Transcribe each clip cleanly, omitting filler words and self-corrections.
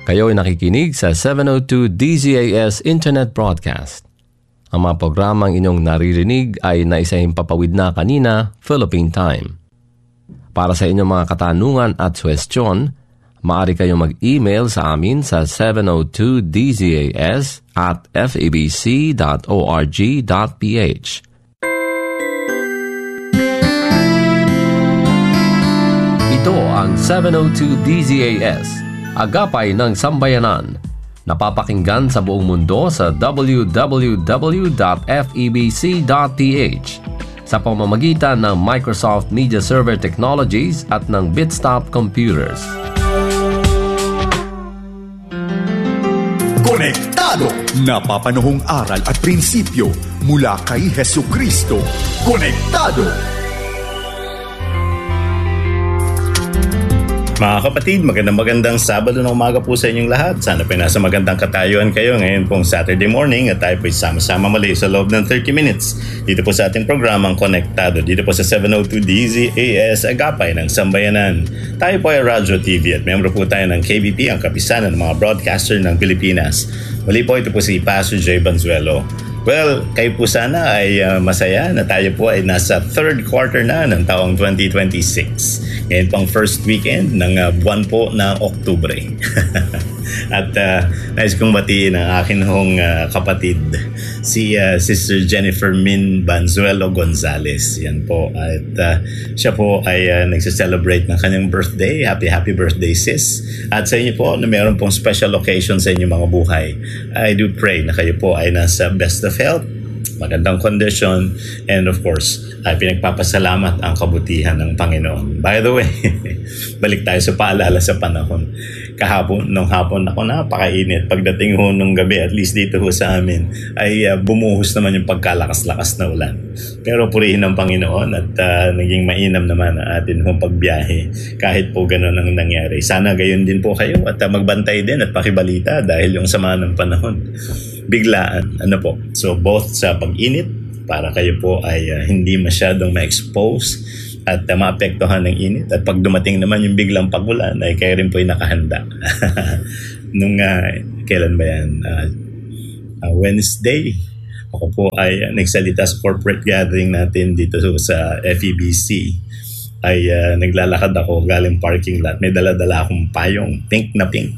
Kayo ay nakikinig sa 702 DZAS Internet Broadcast. Ang mga programang inyong naririnig ay naisahimpapawid na kanina, Philippine Time. Para sa inyong mga katanungan at suwestyon, maaari kayong mag-email sa amin sa 702dzas@fabc.org.ph. Ito ang 702 DZAS, Agapay ng Sambayanan. Napapakinggan sa buong mundo sa www.febc.ph sa pamamagitan ng Microsoft Media Server Technologies at ng Bitstop Computers. Konektado! Napapanahong aral at prinsipyo mula kay Hesukristo. Konektado! Mga kapatid, magandang Sabado na umaga po sa inyong lahat. Sana po nasa magandang katayuan kayo ngayon pong Saturday morning at tayo po sama-sama muli sa loob ng 30 minutes dito po sa ating programang Konektado. Dito po sa 702 DZAS Agapay ng Sambayanan. Tayo po ay Radyo TV at membro po tayo ng KBP, ang kapisanan ng mga broadcaster ng Pilipinas. Muli po ito po si Pastor Jay Banzuelo. Well, kayo po sana ay masaya na tayo po ay nasa third quarter na ng taong 2026. Ngayon pang first weekend ng buwan po ng Oktubre. At nais kong batiin ang akin hong kapatid, si Sister Jennifer Min Banzuelo Gonzales. Yan po. At siya po ay nagse-celebrate ng kanyang birthday. Happy birthday, sis. At sa inyo po na meron pong special occasion sa inyong mga buhay, I do pray na kayo po ay nasa best of health, magandang condition, and of course, ay pinagpapasalamat ang kabutihan ng Panginoon. By the way, balik tayo sa paalala sa panahon. Nung hapon ako napakainit. Pagdating ho nung gabi, at least dito ho sa amin, ay bumuhos naman yung pagkalakas-lakas na ulan. Pero purihin ng Panginoon at naging mainam naman ang atin hong pagbiyahe kahit po ganun ang nangyari. Sana gayon din po kayo at magbantay din at pakibalita dahil yung sama ng panahon. Biglaan, po. So both sa pag-init, para kayo po ay hindi masyadong ma-expose at maapektuhan ng init. At pag dumating naman yung biglang pagulan, ay kayo rin po ay nakahanda. Nung, kailan ba yan? Wednesday, ako po ay nagsalita sa corporate gathering natin dito sa FEBC. Ay naglalakad ako galing parking lot. May dala-dala akong payong, pink na pink.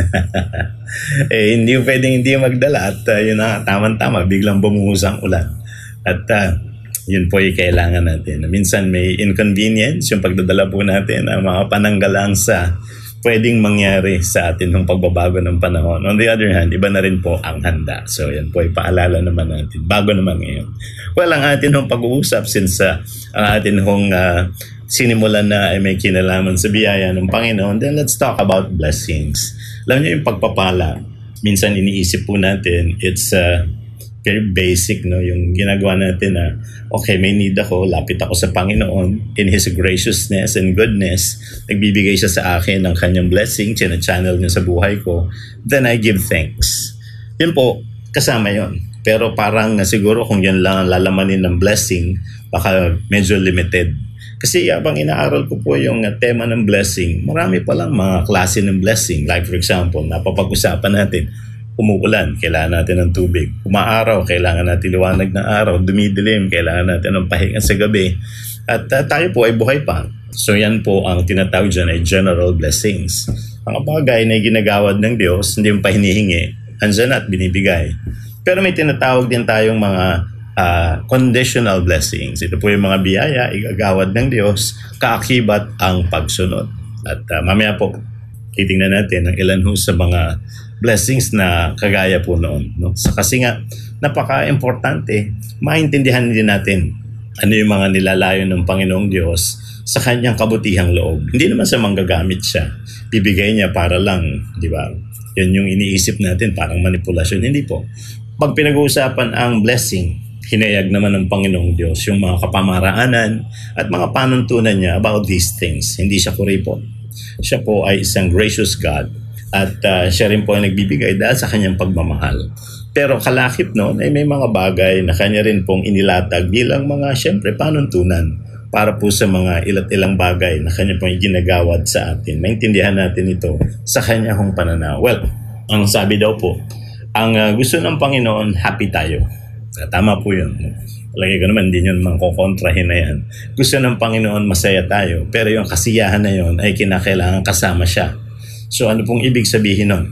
Hindi pwedeng hindi magdala at yun na, tama-tama, biglang bumuhos ang ulan. At yun po ay kailangan natin. Minsan may inconvenience yung pagdadala po natin ang mga pananggalang sa pwedeng mangyari sa atin ng pagbabago ng panahon. On the other hand, iba na rin po ang handa. So yan po ay paalala naman natin. Bago naman ngayon. Well, ang atin hong pag-uusap since ang atin hong sinimulan na ay may kinalaman sa biyaya ng Panginoon, then let's talk about blessings. Alam niyo yung pagpapala, minsan iniisip po natin, it's very basic, no? Yung ginagawa natin na, okay, may need ako, lapit ako sa Panginoon, in His graciousness and goodness, nagbibigay siya sa akin ng kanyang blessing, channel niya sa buhay ko, then I give thanks. Yun po, kasama yon. Pero parang siguro kung yan lang lalamanin ng blessing, baka medyo limited. Kasi habang inaaral ko po yung tema ng blessing, marami palang mga klase ng blessing. Like for example, napapag-usapan natin, umuulan, kailangan natin ng tubig. Umaaraw, kailangan natin liwanag ng araw. Dumidilim, kailangan natin ng pahinga sa gabi. At tayo po ay buhay pa. So yan po ang tinatawag dyan ay general blessings. Mga bagay na ginagawad ng Diyos, hindi yung pahinihingi, andyan at binibigay. Pero may tinatawag din tayong mga conditional blessings. Ito po yung mga biyaya, igagawad ng Diyos, kaakibat ang pagsunod. At mamaya po, titingnan natin ang ilan ho sa mga blessings na kagaya po noon. No? Kasi nga, napaka-importante, maintindihan din natin ano yung mga nilalayo ng Panginoong Diyos sa kanyang kabutihang loob. Hindi naman sa manggagamit siya. Bibigay niya para lang, di ba? Yan yung iniisip natin, parang manipulasyon. Hindi po. Pag pinag-uusapan ang blessing, hinayag naman ng Panginoong Diyos yung mga kapamaraanan at mga panuntunan niya about these things. Hindi siya kuripot. Siya po ay isang gracious God at siya rin po ay nagbibigay dahil sa kanyang pagmamahal. Pero kalakip noon ay may mga bagay na kanya rin pong inilatag bilang mga, syempre, panuntunan para po sa mga ila't ilang bagay na kanya pong ginagawad sa atin. Maintindihan natin ito sa kanya hong pananaw. Well, ang sabi daw po, ang gusto ng Panginoon, happy tayo. Tama po yun. Lagi ko naman, hindi nyo naman kukontrahin na yan. Gusto ng Panginoon, masaya tayo. Pero yung kasiyahan na yun ay kinakailangan kasama siya. So ano pong ibig sabihin nun?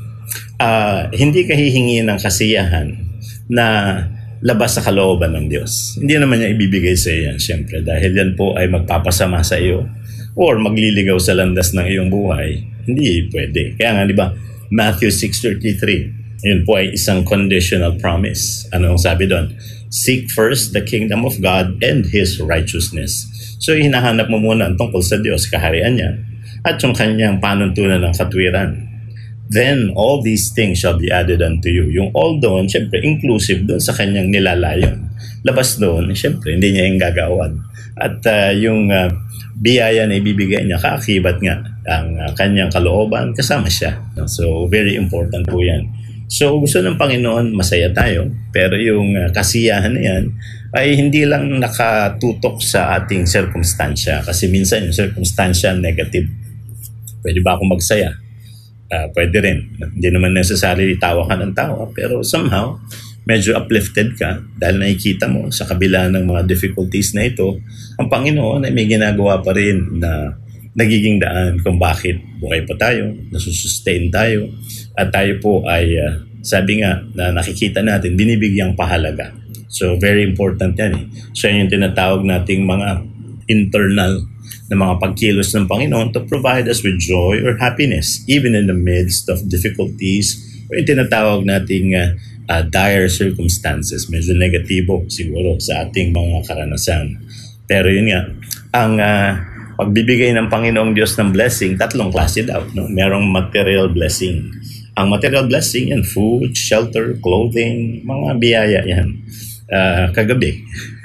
Hindi ka hihingi ng kasiyahan na labas sa kalooban ng Diyos. Hindi naman niya ibibigay sa iyo yan, siyempre. Dahil yan po ay magpapasama sa iyo or magliligaw sa landas ng iyong buhay. Hindi pwede. Kaya nga, di ba, Matthew 6:33, yun po ay isang conditional promise. Ano ang sabi doon? Seek first the kingdom of God and His righteousness. So, hinahanap mo muna ang tungkol sa Diyos, kaharian niya, at yung kanyang panuntunan ng katwiran. Then, all these things shall be added unto you. Yung all doon, syempre, inclusive doon sa kanyang nilalayon. Labas doon, syempre, hindi niya yung gagawad. At yung biyaya na ibibigay niya, kaakibat nga ang kanyang kalooban, kasama siya. So, very important po yan. So, gusto ng Panginoon, masaya tayo. Pero yung kasiyahan na yan, ay hindi lang nakatutok sa ating sirkumstansya. Kasi minsan yung sirkumstansya negative. Pwede ba akong magsaya? Pwede rin. Hindi naman necessarily tawa ka ng tawa, pero somehow, medyo uplifted ka dahil nakikita mo sa kabila ng mga difficulties na ito, ang Panginoon ay may ginagawa pa rin na nagiging daan kung bakit buhay pa tayo, nasusustain tayo, at tayo po ay, sabi nga, na nakikita natin, binibigyang pahalaga. So, very important yan eh. So, yung tinatawag nating mga internal na mga pagkilos ng Panginoon to provide us with joy or happiness even in the midst of difficulties o yung tinatawag nating dire circumstances. Medyo negatibo siguro sa ating mga karanasan. Pero yun nga, ang pagbibigay ng Panginoong Diyos ng blessing, tatlong klase daw. No? Merong material blessing. Ang material blessing yan, food, shelter, clothing, mga biyaya yan. Kagabi,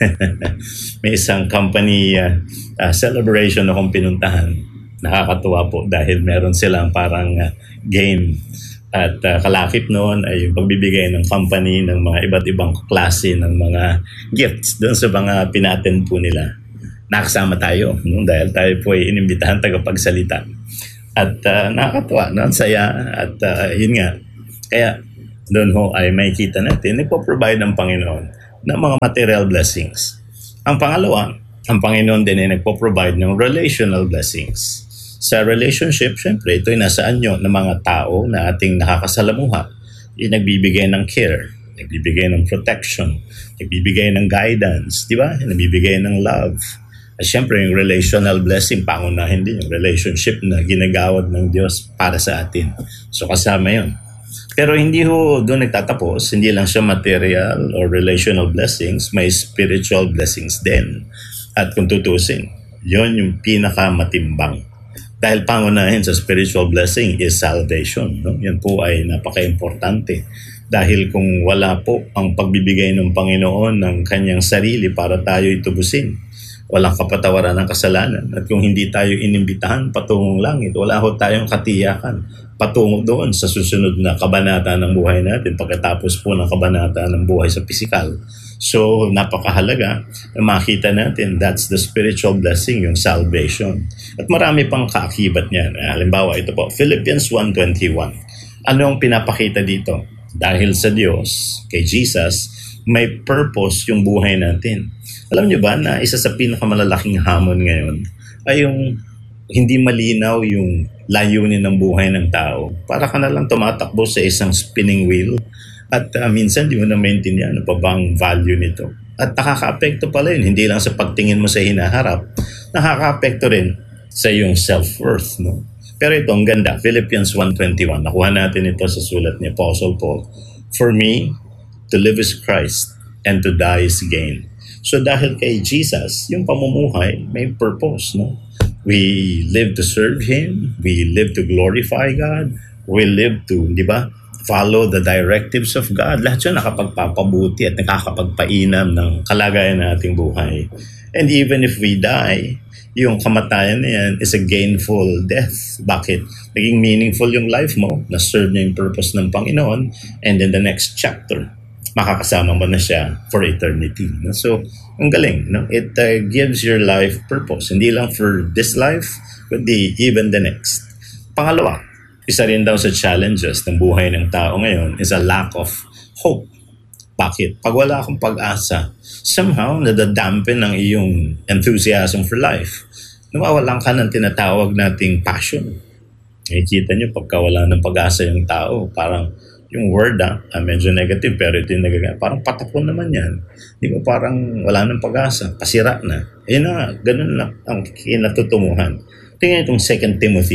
may isang company celebration akong pinuntahan. Nakakatuwa po dahil meron silang parang game at kalakip noon ay yung pagbibigay ng company ng mga iba't ibang klase ng mga gifts doon sa mga pinattend po nila. Nakasama tayo dahil tayo po ay inimbitahan tagapagsalita. At nakakatuwa, no? Saya at yun nga. Kaya doon ho ay makikita natin, nagpo-provide ng Panginoon ng mga material blessings. Ang pangalawa, ang Panginoon din ay nagpo-provide ng relational blessings. Sa relationship, syempre, ito ay nasa anyo ng mga tao na ating nakakasalamuha. Yung nagbibigay ng care, nagbibigay ng protection, nagbibigay ng guidance, di ba? Nagbibigay ng love. At syempre, yung relational blessing, pangunahin din yung relationship na ginagawad ng Diyos para sa atin. So, kasama yun. Pero hindi ho doon nagtatapos, hindi lang siya material or relational blessings, may spiritual blessings din. At kung tutusin, yon yung pinakamatimbang. Dahil pangunahin sa spiritual blessing is salvation. No? Yan po ay napaka-importante. Dahil kung wala po ang pagbibigay ng Panginoon ng kanyang sarili para tayo itubusin, walang kapatawaran ng kasalanan. At kung hindi tayo inimbitahan patungong langit, wala ho tayong katiyakan patungo doon sa susunod na kabanata ng buhay natin pagkatapos po ng kabanata ng buhay sa pisikal. So, napakahalaga na makita natin that's the spiritual blessing, yung salvation. At marami pang kaakibat niyan. Halimbawa, ito po, Philippians 1:21. Ano ang pinapakita dito? Dahil sa Diyos, kay Jesus, may purpose yung buhay natin. Alam niyo ba na isa sa pinakamalalaking hamon ngayon ay yung hindi malinaw yung layunin ng buhay ng tao. Para ka na lang tumatakbo sa isang spinning wheel at minsan di mo na maintindihan ano pa bang value nito. At nakaka-apekto pala yun, hindi lang sa pagtingin mo sa hinaharap, nakaka-apekto rin sa iyong self-worth. No? Pero ito, ang ganda, Philippians 1:21, nakuha natin ito sa sulat ni Apostle Paul. For me, to live is Christ, and to die is gain. So dahil kay Jesus, yung pamumuhay may purpose, no? We live to serve Him, we live to glorify God, we live to, di ba, follow the directives of God. Lahat yun nakapagpapabuti at nakakapagpainam ng kalagayan ng ating buhay. And even if we die, yung kamatayan na yan is a gainful death. Bakit? Naging meaningful yung life mo, na-serve niya yung purpose ng Panginoon, and in the next chapter, makakasama mo na siya for eternity. No? So, ang galing. No? It gives your life purpose. Hindi lang for this life, kundi even the next. Pangalawa, isa rin daw sa challenges ng buhay ng tao ngayon is a lack of hope. Bakit? Pag wala akong pag-asa, somehow nadadampen ang iyong enthusiasm for life. Nawawalan ka ng tinatawag nating passion. Nakikita nyo, pagka wala ng pag-asa yung tao, parang yung word medyo negative, pero ito yung parang patapon naman yan. Di ba parang wala ng pag-asa, pasira na. Ayun na, ganun lang ang kinatutunguhan. Tingnan itong 2 Timothy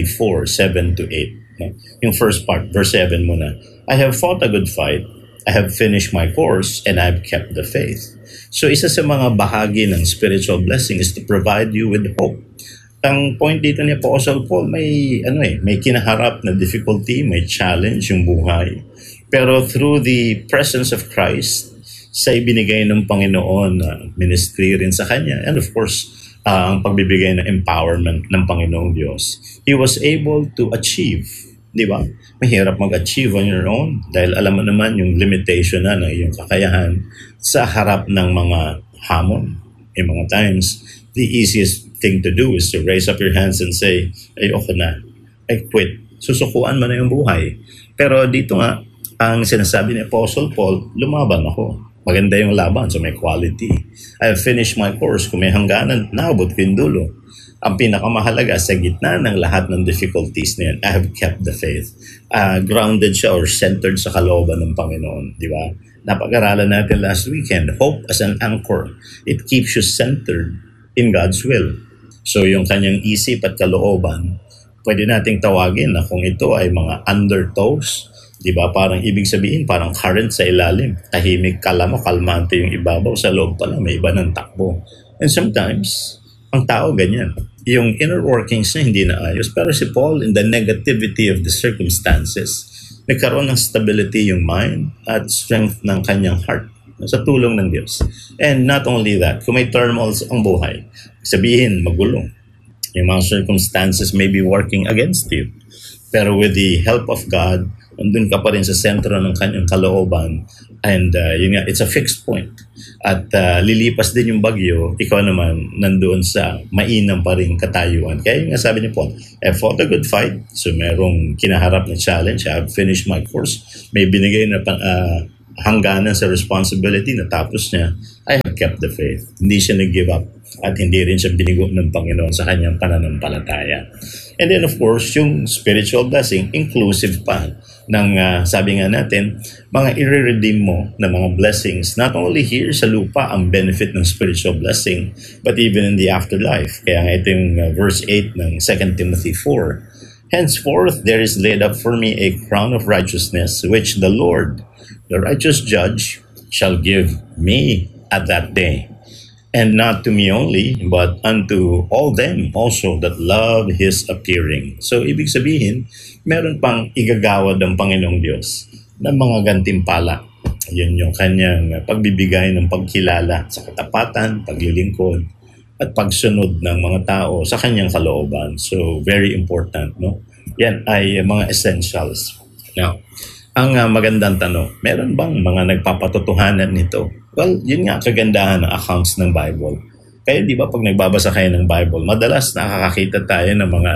4:7-8. No? Yung first part, verse 7 muna. I have fought a good fight, I have finished my course, and I've kept the faith. So isa sa mga bahagi ng spiritual blessing is to provide you with hope. Ang point dito ni Apostle Paul, may kinaharap na difficulty, may challenge yung buhay. Pero through the presence of Christ, sa ibinigay ng Panginoon na ministry rin sa kanya, and of course, ang pagbibigay ng empowerment ng Panginoong Diyos, he was able to achieve. Di ba? Mahirap mag-achieve on your own dahil alam mo naman yung limitation na ng iyong kakayahan sa harap ng mga hamon. In mga times, the easiest thing to do is to raise up your hands and say, ayoko na, I quit. Susukuan mo na yung buhay. Pero dito nga, ang sinasabi ni Apostle Paul, lumaban ako. Maganda yung laban, so may quality. I have finished my course. Kung may hangganan, naabot ko yung dulo. Ang pinakamahalaga sa gitna ng lahat ng difficulties na yan, I have kept the faith. Grounded siya or centered sa kalooban ng Panginoon. Di ba? Napag-aralan natin last weekend, hope as an anchor. It keeps you centered in God's will. So yung kanyang isip at kalooban, pwede nating tawagin na kung ito ay mga undertows, di ba? Parang ibig sabihin, parang current sa ilalim. Tahimik, kalmante yung ibabaw. Sa loob pala, may iba ng takbo. And sometimes, ang tao ganyan. Yung inner workings na hindi naayos. Pero si Paul, in the negativity of the circumstances, nagkaroon ng stability yung mind at strength ng kanyang heart sa tulong ng Diyos. And not only that, kung may turmoils ang buhay, sabihin, magulo. Yung mga circumstances may be working against you. Pero with the help of God, nandun ka pa rin sa sentro ng kanyang kalooban. And yun nga, it's a fixed point. At lilipas din yung bagyo, ikaw naman nandoon sa mainam pa rin katayuan. Kaya yung nga sabi ni Paul, I fought a good fight. So merong kinaharap na challenge. I have finished my course. May binigay na hangganan sa responsibility na tapos niya. I have kept the faith. Hindi siya nag-give up. At hindi rin siya binigo ng Panginoon sa kanyang pananampalataya. And then of course, yung spiritual blessing, inclusive pa ng sabi nga natin, mga i-redeem mo na mga blessings, not only here sa lupa ang benefit ng spiritual blessing, but even in the afterlife. Kaya nga ito yung verse 8 ng 2 Timothy 4. Henceforth, there is laid up for me a crown of righteousness, which the Lord, the righteous judge, shall give me at that day. And not to me only, but unto all them also that love His appearing. So, ibig sabihin, meron pang igagawad ang Panginoong Diyos ng mga gantimpala. Yun yung kanyang pagbibigay ng pagkilala sa katapatan, paglilingkod, at pagsunod ng mga tao sa kanyang kalooban. So, very important, no? Yan ay mga essentials. Now, ang magandang tanong, meron bang mga nagpapatotohanan nito? Well, yun nga kagandahan ng accounts ng Bible. Kaya di ba pag nagbabasa kayo ng Bible, madalas nakakakita tayo ng mga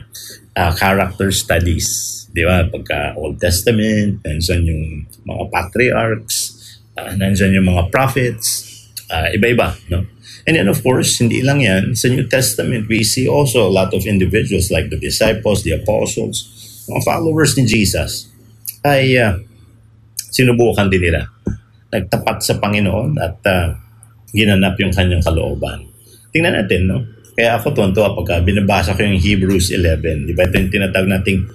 character studies. Di ba? Pagka Old Testament, nandiyan yung mga patriarchs, nandiyan yung mga prophets, iba-iba, no? And then of course, hindi lang yan. Sa New Testament, we see also a lot of individuals like the disciples, the apostles, mga followers ni Jesus ay sinubukan din nila. Nagtapat sa Panginoon at ginanap yung kanyang kalooban. Tingnan natin, no? Kaya ako tuwan-tuwa pagka binabasa ko yung Hebrews 11. Di ba ito yung tinatawag nating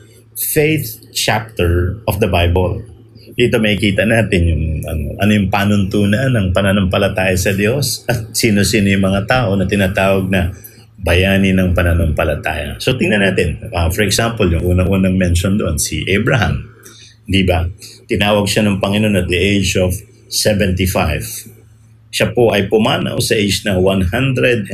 faith chapter of the Bible. Dito makikita natin yung ano yung panuntunan ng pananampalataya sa Diyos at sino-sino yung mga tao na tinatawag na bayani ng pananampalataya. So tingnan natin. For example, yung unang-unang mention doon, si Abraham. Di ba? Tinawag siya ng Panginoon at the age of 75. Siya po ay pumanaw sa age na 175.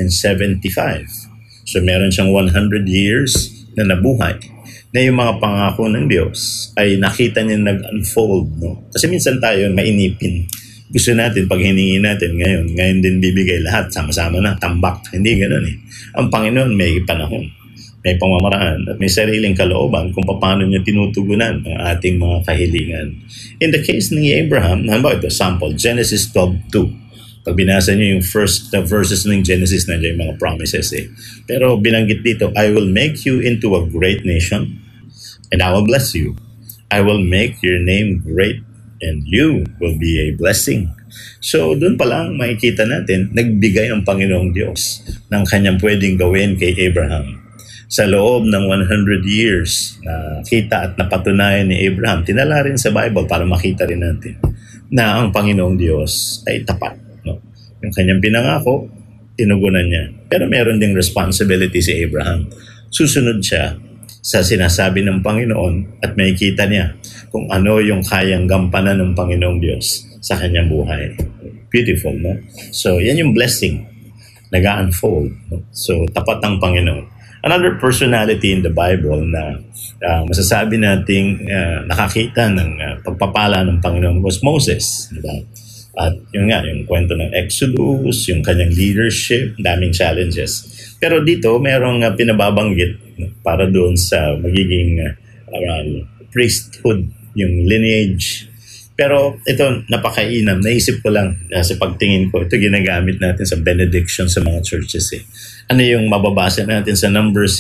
So meron siyang 100 years na nabuhay na yung mga pangako ng Diyos ay nakita niya nag-unfold. No? Kasi minsan tayo mainipin. Gusto natin, pag hiningi natin ngayon din bibigay lahat, sama-sama na, tambak. Hindi ganoon eh. Ang Panginoon may panahon, may pamamaraan, at may sariling kalooban kung paano niya tinutugunan ang ating mga kahilingan. In the case ni Abraham, halimbawa ito, sample, Genesis 12:2. Pag binasa niyo yung first verses ng Genesis, nandiyan yung mga promises eh. Pero binanggit dito, I will make you into a great nation, and I will bless you. I will make your name great, and you will be a blessing. So, doon pa lang makikita natin, nagbigay ang Panginoong Diyos ng kanyang pwedeng gawin kay Abraham. Sa loob ng 100 years na kita at napatunayan ni Abraham, tinala rin sa Bible para makita rin natin na ang Panginoong Diyos ay tapat. No? Yung kanyang pinangako, tinugunan niya. Pero meron ding responsibility si Abraham. Susunod siya sa sinasabi ng Panginoon at makikita niya kung ano yung kayang gampanan ng Panginoong Diyos sa kanyang buhay. Beautiful, no? So, yan yung blessing. Nag-unfold. No? So, tapat ang Panginoon. Another personality in the Bible na masasabi nating nakakita ng pagpapala ng Panginoon was Moses. Diba? At yun nga, yung kwento ng Exodus, yung kanyang leadership, daming challenges. Pero dito, merong pinababanggit para doon sa magiging priesthood, yung lineage. Pero ito, napakainam. Naisip ko lang sa pagtingin ko, ito ginagamit natin sa benediction sa mga churches eh. Ano yung mababasa natin sa Numbers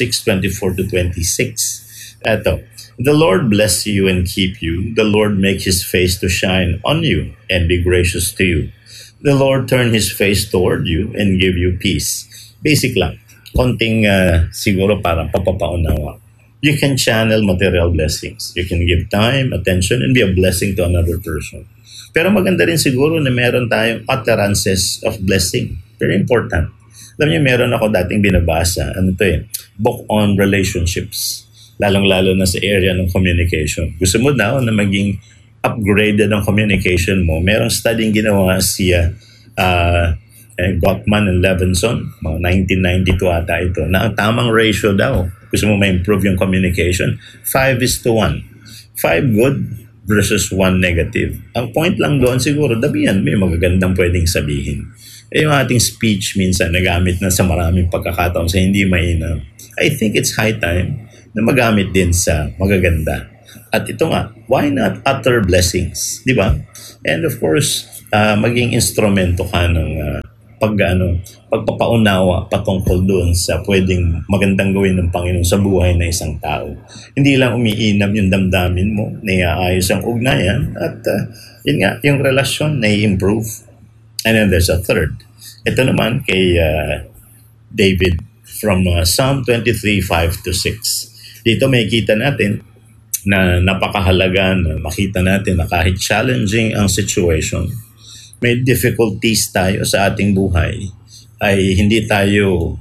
6:24-26? Ito, the Lord bless you and keep you. The Lord make His face to shine on you and be gracious to you. The Lord turn His face toward you and give you peace. Basic lang. Konting siguro parang papapaunawa. You can channel material blessings. You can give time, attention, and be a blessing to another person. Pero maganda rin siguro na meron tayong utterances of blessing. Very important. Alam niyo, meron ako dating binabasa, book on relationships. Lalong-lalo na sa area ng communication. Gusto mo daw na maging upgraded ang communication mo. Merong studying ginawa siya Gottman and Levinson, mga 1992 ata ito, na ang tamang ratio daw, gusto mo ma-improve yung communication, 5:1. 5 good versus 1 negative. Ang point lang doon siguro, damihan may magagandang pwedeng sabihin. Yung ating speech minsan nagamit na sa maraming pagkakataon sa hindi mainam. I think it's high time na magamit din sa magaganda. At ito nga, why not utter blessings? Di ba? And of course, maging instrumento ka ng pagpapaunawa patungkol doon sa pwedeng magandang gawin ng Panginoon sa buhay ng isang tao. Hindi lang umiinam yung damdamin mo, naiaayos ang ugnayan, at yun nga, yung relasyon nai-improve. And then there's a third. Ito naman kay David from Psalm 23:5-6. Dito makikita natin na napakahalaga na makita natin na kahit challenging ang situation, may difficulties tayo sa ating buhay, ay hindi tayo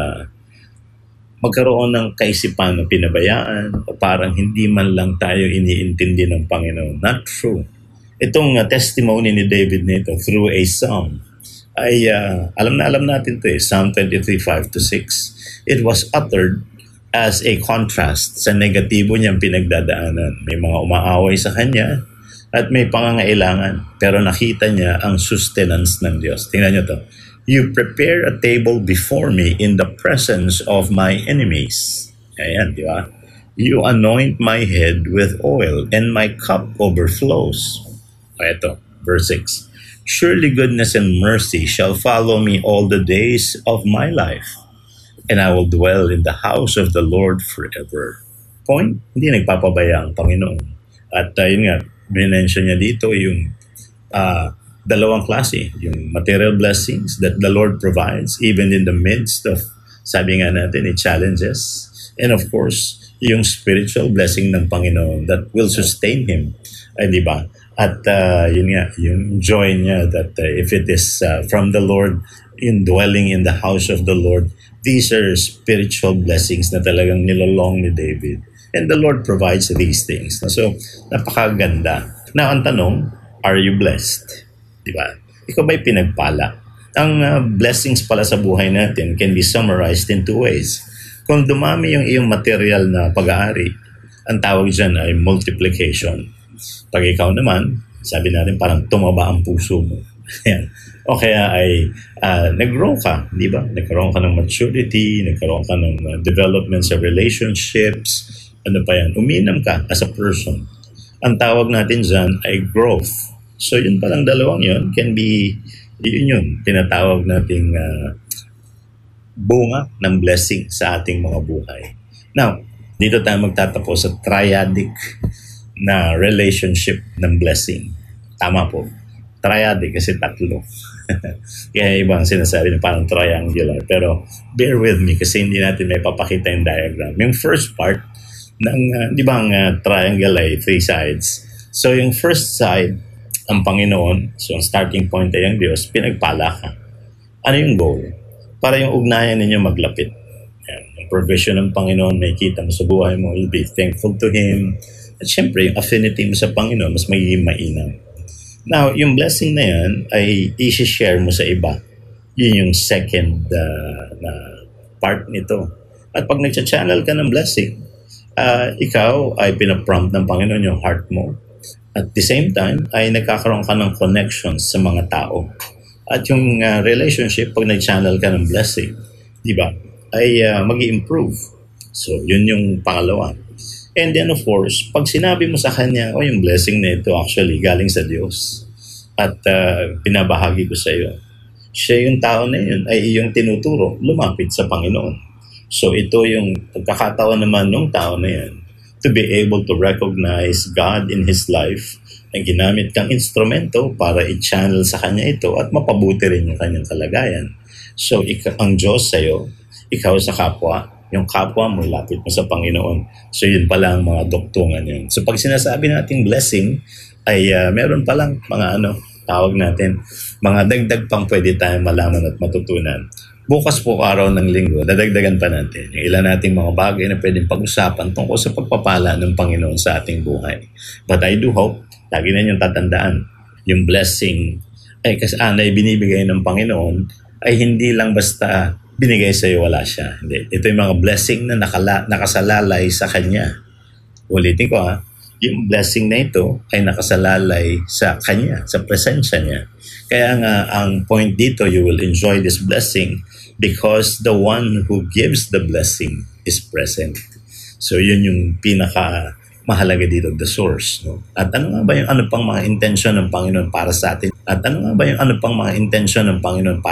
magkaroon ng kaisipan na pinabayaan o parang hindi man lang tayo iniintindi ng Panginoon. Not true. Itong testimony ni David nito through a psalm ay alam natin ito eh, Psalm 23:5-6. It was uttered as a contrast sa negatibo niyang pinagdadaanan. May mga umaaway sa kanya at may pangangailangan, pero nakita niya ang sustenance ng Diyos. Tingnan niyo to. You prepare a table before me in the presence of my enemies. Ayan, di ba? You anoint my head with oil and my cup overflows. Ito, verse 6. Surely goodness and mercy shall follow me all the days of my life, and I will dwell in the house of the Lord forever. Point, hindi nagpapabaya ang Panginoon. At yun nga, binention niya dito yung dalawang klase, yung material blessings that the Lord provides even in the midst of, sabi nga natin, challenges. And of course, yung spiritual blessing ng Panginoon that will sustain Him. Ay, di ba? At yun nga, yung joy niya that if it is from the Lord, in dwelling in the house of the Lord, these are spiritual blessings na talagang nilolong ni David. And the Lord provides these things. So, napakaganda. Now, ang tanong, are you blessed? Diba? Ikaw ba'y pinagpala? Ang blessings pala sa buhay natin can be summarized in 2 ways. Kung dumami yung iyong material na pag-aari, ang tawag dyan ay multiplication. Pag ikaw naman Sabi natin parang tumaba ang puso mo. Ayan. O kaya ay nag-grow ka, di ba? Nagkaroon ka ng maturity, nagkaroon ka ng development sa relationships, ano pa yan, uminam ka as a person. Ang tawag natin dyan ay growth. So yun palang dalawang yun can be, yun tinatawag nating bunga ng blessing sa ating mga buhay. Now, dito tayo magtatapos sa triadic na relationship ng blessing. Tama po. Triadic kasi tatlo. Kaya ibang sinasabi na parang triangular. Pero bear with me kasi hindi natin may papakita yung diagram. Yung first part ng, di ba ang triangle ay 3 sides. So yung first side, ang Panginoon, so ang starting point ay ang Diyos, pinagpala ka. Ano yung goal? Para yung ugnayan ninyo maglapit. Yan. Yung provision ng Panginoon, may kita mo sa buhay mo, you'll be thankful to Him. At syempre, yung affinity mo sa Panginoon, mas magiging mainam. Now, yung blessing na yan ay i-share mo sa iba. Yun yung second na part nito. At pag nag-channel ka ng blessing, ikaw ay pinaprompt ng Panginoon yung heart mo. At the same time, ay nagkakaroon ka ng connections sa mga tao. At yung relationship, pag nag-channel ka ng blessing, di ba, ay mag-i-improve. So, yun yung pangalawa. And then of course, pag sinabi mo sa kanya, yung blessing na ito actually galing sa Diyos at pinabahagi ko sa iyo, siya yung tao na yun ay iyong tinuturo, lumapit sa Panginoon. So ito yung pagkakataon naman ng tao na yan to be able to recognize God in his life na ginamit kang instrumento para i-channel sa kanya ito at mapabuti rin yung kanyang kalagayan. So ang Diyos sa iyo, ikaw sa kapwa, yung kapwa mo, lapit mo sa Panginoon. So yun pala ang mga doktungan yun. So pag sinasabi nating blessing, ay meron palang mga tawag natin, mga dagdag pang pwede tayong malaman at matutunan. Bukas po araw ng linggo, dadagdagan pa natin yung ilan nating mga bagay na pwedeng pag-usapan tungkol sa pagpapala ng Panginoon sa ating buhay. But I do hope, lagi na niyong tatandaan, yung blessing ay binibigay ng Panginoon ay hindi lang basta binigay sa iyo, wala siya. Hindi. Ito yung mga blessing na nakasalalay sa Kanya. Ulitin ko yung blessing na ito ay nakasalalay sa Kanya, sa presensya niya. Kaya nga, ang point dito, you will enjoy this blessing because the one who gives the blessing is present. So yun yung pinaka mahalaga dito, the source. No? At ano nga ba yung pang mga intention ng Panginoon para sa atin? At ano nga ba yung pang mga intention ng Panginoon para